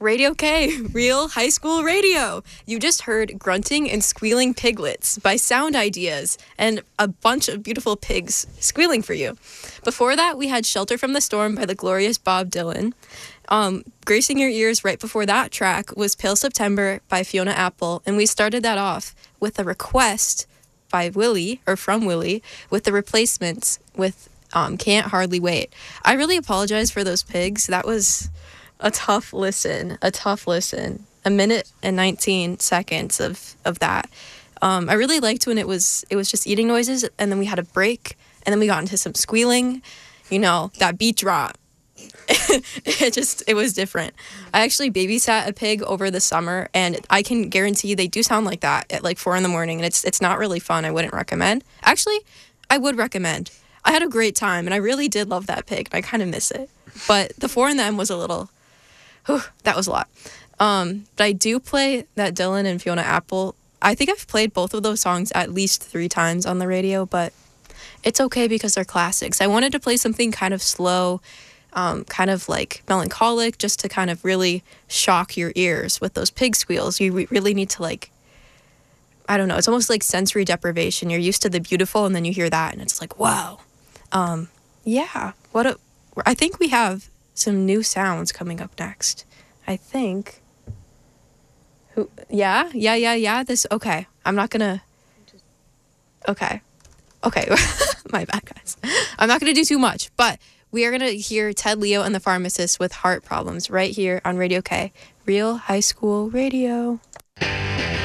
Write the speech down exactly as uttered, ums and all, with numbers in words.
Radio K, Real High School Radio. You just heard Grunting and Squealing Piglets by Sound Ideas and a bunch of beautiful pigs squealing for you. Before that, we had Shelter from the Storm by the glorious Bob Dylan. Um, gracing your ears right before that track was Pale September by Fiona Apple, and we started that off with a request by Willie, or from Willie, with the Replacements with um, Can't Hardly Wait. I really apologize for those pigs. That was a tough listen, a tough listen. A minute and nineteen seconds of, of that. Um, I really liked when it was it was just eating noises, and then we had a break, and then we got into some squealing, you know, that beat drop. it just, it was different. I actually babysat a pig over the summer, and I can guarantee they do sound like that at like four in the morning, and it's it's not really fun. I wouldn't recommend. Actually, I would recommend. I had a great time, and I really did love that pig, and I kind of miss it. But the four in them was a little... Whew, that was a lot. Um, but I do play that Dylan and Fiona Apple. I think I've played both of those songs at least three times on the radio, but it's okay because they're classics. I wanted to play something kind of slow, um, kind of like melancholic, just to kind of really shock your ears with those pig squeals. You re- really need to like, I don't know, it's almost like sensory deprivation. You're used to the beautiful, and then you hear that, and it's like, wow. Um, yeah, what a, I think we have some new sounds coming up next. I think. Who? Yeah, yeah, yeah, yeah. This. Okay. I'm not gonna. Okay. Okay. My bad, guys. I'm not gonna do too much, but we are gonna hear Ted Leo and the Pharmacist with Heart Problems right here on Radio K, Real High School Radio.